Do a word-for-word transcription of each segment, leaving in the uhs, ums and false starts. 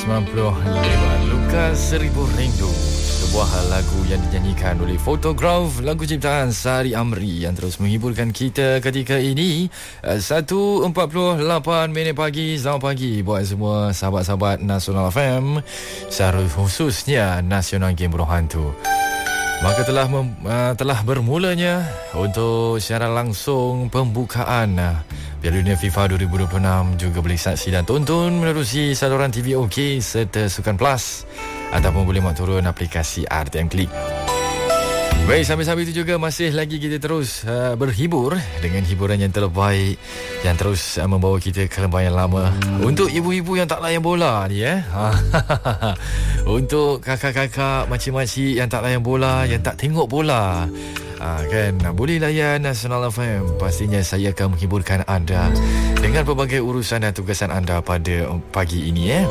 sembilan puluh lima Luka Seribu Rindu, sebuah lagu yang dinyanyikan oleh Photograph, lagu ciptaan Sari Amri yang terus menghiburkan kita ketika ini. Satu empat puluh lapan minit pagi. Selamat pagi buat semua sahabat-sahabat Nasional F M, secara khususnya Nasional Game Berhantu. Maka telah mem, uh, telah bermulanya untuk secara langsung pembukaan uh, Piala Dunia FIFA dua ribu dua puluh enam. Juga boleh saksi dan tonton menerusi saluran T V OK serta Sukan Plus, ataupun boleh mak turun aplikasi R T M Klik. Baik, sambil-sambil itu juga masih lagi kita terus uh, berhibur dengan hiburan yang terbaik yang terus uh, membawa kita ke lembah yang lama. Untuk ibu-ibu yang tak layan bola ni eh. Untuk kakak-kakak, makcik-makcik yang tak layan bola, yang tak tengok bola, ha, kan, boleh layan Nasional F M. Pastinya saya akan menghiburkan anda dengan pelbagai urusan dan tugasan anda pada pagi ini eh.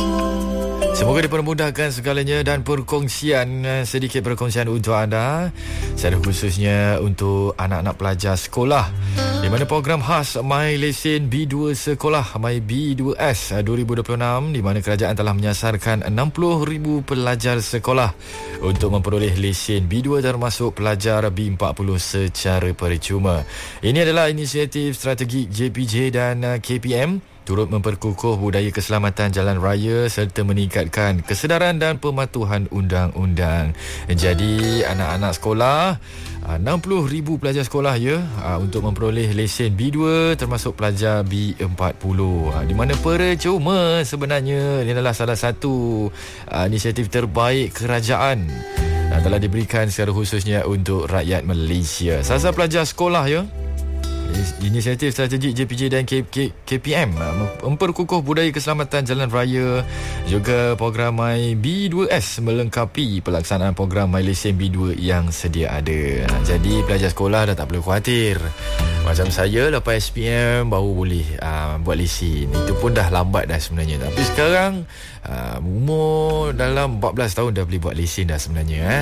Semoga dipermudahkan segalanya dan perkongsian, sedikit perkongsian untuk anda, secara khususnya untuk anak-anak pelajar sekolah, di mana program khas My Lesen B dua Sekolah My B dua S dua ribu dua puluh enam, di mana kerajaan telah menyasarkan enam puluh ribu pelajar sekolah untuk memperoleh lesen B dua, termasuk pelajar B empat puluh secara percuma. Ini adalah inisiatif strategik J P J dan K P M turut memperkukuh budaya keselamatan jalan raya serta meningkatkan kesedaran dan pematuhan undang-undang. Jadi anak-anak sekolah, enam puluh ribu pelajar sekolah ya, untuk memperoleh lesen B dua, termasuk pelajar B empat puluh, di mana percuma sebenarnya. Ini adalah salah satu inisiatif terbaik kerajaan yang telah diberikan secara khususnya untuk rakyat Malaysia. Salah pelajar sekolah ya. Inisiatif strategik J P J dan K P M memperkukuh budaya keselamatan jalan raya. Juga program My B dua S melengkapi pelaksanaan program My Lesen B dua yang sedia ada. Jadi pelajar sekolah dah tak perlu khawatir. Macam saya lepas S P M baru boleh uh, buat lesen. Itu pun dah lambat dah sebenarnya. Tapi sekarang uh, umur dalam empat belas tahun dah boleh buat lesen dah sebenarnya eh.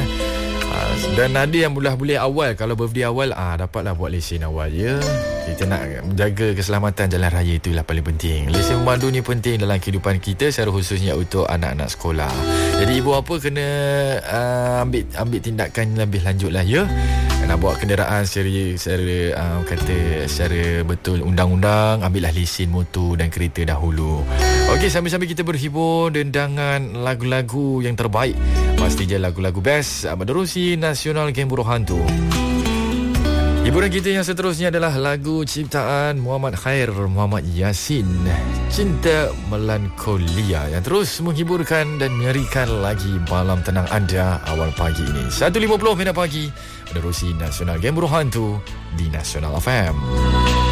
Dan ada yang dah boleh awal. Kalau birthday awal, ah dapatlah buat lesen awal ya. Kita nak menjaga keselamatan jalan raya, itulah paling penting. Lesen memandu ni penting dalam kehidupan kita, secara khususnya untuk anak-anak sekolah. Jadi ibu bapa kena uh, ambil ambil tindakan lebih lanjut lah ya. Nak bawa kenderaan secara, secara uh, kata secara betul undang-undang, ambillah lesen motor dan kereta dahulu. Okey, sambil-sambil kita berhibur dengan lagu-lagu yang terbaik. Pastinya lagu-lagu best menerusi Nasional Game Berhantu. Hiburan kita yang seterusnya adalah lagu ciptaan Muhammad Khair Muhammad Yasin, Cinta Melankolia, yang terus menghiburkan dan menyerikan lagi malam tenang anda awal pagi ini. satu lima puluh minit pagi menerusi Nasional Game Berhantu di Nasional F M.